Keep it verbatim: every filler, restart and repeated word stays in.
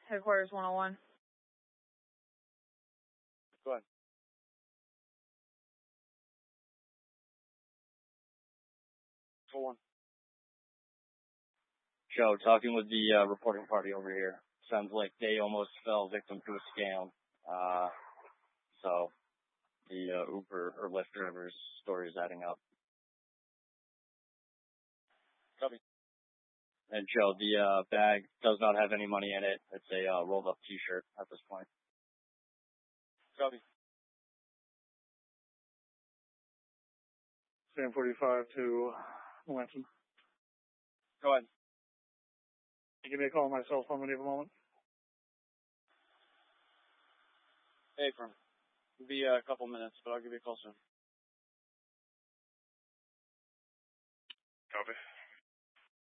headquarters one oh one. Go ahead. Go on. Joe, talking with the uh, reporting party over here. Sounds like they almost fell victim to a scam. Uh, so the uh, Uber or Lyft driver's story is adding up. Copy. And Joe, the uh, bag does not have any money in it. It's a uh, rolled up T-shirt at this point. Copy. Sam forty-five to Lansing. Go ahead. Give me a call on my cell phone when you have a moment. Hey, firm. It'll be a couple minutes, but I'll give you a call soon. Copy.